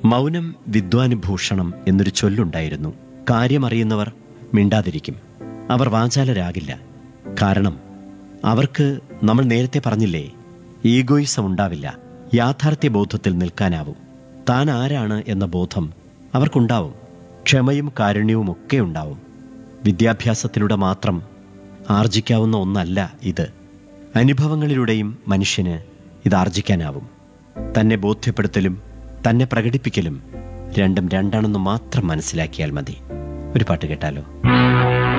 മൗനം വിദ്വാനുഭൂഷണം എന്നൊരു ചൊല്ലുണ്ടായിരുന്നു. കാര്യമറിയുന്നവർ മിണ്ടാതിരിക്കും. അവർ വാചാലരാകില്ല. കാരണം അവർക്ക്, നമ്മൾ നേരത്തെ പറഞ്ഞില്ലേ, ഈഗോയിസം ഉണ്ടാവില്ല. യാഥാർത്ഥ്യബോധത്തിൽ നിൽക്കാനാവും. താൻ ആരാണ് എന്ന ബോധം അവർക്കുണ്ടാവും. ക്ഷമയും കാരുണ്യവും ഒക്കെ ഉണ്ടാവും. വിദ്യാഭ്യാസത്തിലൂടെ മാത്രം ആർജിക്കാവുന്ന ഒന്നല്ല ഇത്. അനുഭവങ്ങളിലൂടെയും മനുഷ്യന് ഇത് ആർജിക്കാനാവും. തന്നെ ബോധ്യപ്പെടുത്തലും തന്നെ പ്രകടിപ്പിക്കലും രണ്ടും രണ്ടാണെന്ന് മാത്രം മനസ്സിലാക്കിയാൽ മതി. ഒരു പാട്ട് കേട്ടാലോ?